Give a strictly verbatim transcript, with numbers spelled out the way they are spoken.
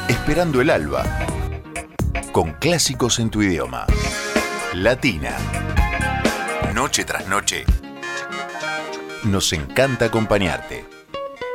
Esperando el alba. Con clásicos en tu idioma. Latina. Noche tras noche. Nos encanta acompañarte.